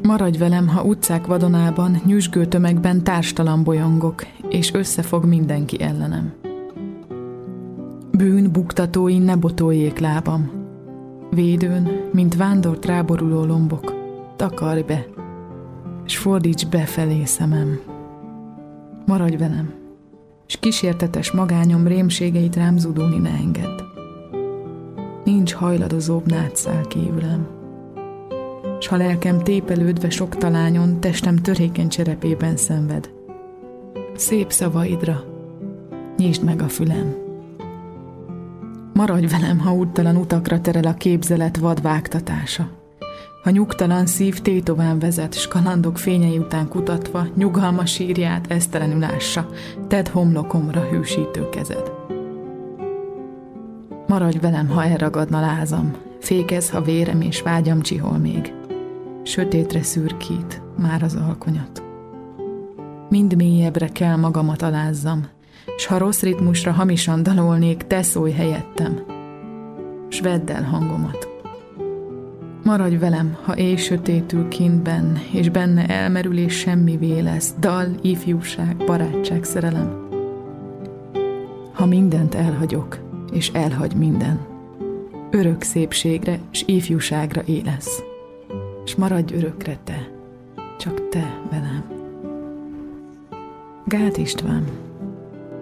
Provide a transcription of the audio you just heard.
Maradj velem, ha utcák vadonában, nyüzsgő tömegben társtalan bolyongok, és összefog mindenki ellenem. Bűn buktatóin ne botoljék lábam. Védőn, mint vándort ráboruló lombok, takarj be, s fordíts befelé szemem. Maradj velem, s kísértetes magányom rémségeit rám zúdulni ne engedd. Nincs hajladozóbb nátszál kívülem, s ha lelkem tépelődve sok talányon, testem törékeny cserepében szenved. Szép szavaidra nyisd meg a fülem. Maradj velem, ha úttalan utakra terel a képzelet vad vágtatása. Ha nyugtalan szív tétován vezet, s kalandok fényei után kutatva, nyugalmas sírját esztelenül ássa, tedd homlokomra hűsítő kezed. Maradj velem, ha elragadna lázam, fékezz, ha vérem és vágyam csihol még. Sötétre szürkít már az alkonyat. Mind mélyebbre kell magamat alázzam, s ha rossz ritmusra hamisan dalolnék, te szólj helyettem, s vedd el hangomat. Maradj velem, ha éj sötétül kintben, és benne elmerül és semmivé lesz, dal, ifjúság, barátság, szerelem. Ha mindent elhagyok, és elhagy minden, örök szépségre s ifjúságra élesz, s maradj örökre te, csak te velem. Gát István.